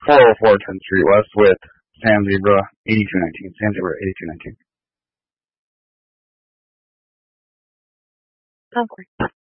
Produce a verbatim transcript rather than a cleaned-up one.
four oh four tenth Street West with Sam Zebra, eighty-two nineteen. Sam Zebra, eighty-two nineteen. Okay.